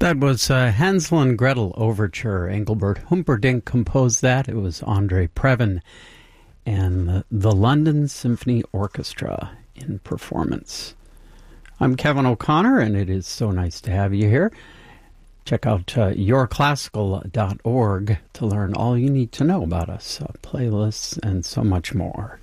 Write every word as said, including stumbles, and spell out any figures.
That was uh, Hansel and Gretel Overture. Engelbert Humperdinck composed that. It was Andre Previn and the, the London Symphony Orchestra in performance. I'm Kevin O'Connor, and it is so nice to have you here. Check out uh, your classical dot org to learn all you need to know about us, uh, playlists, and so much more.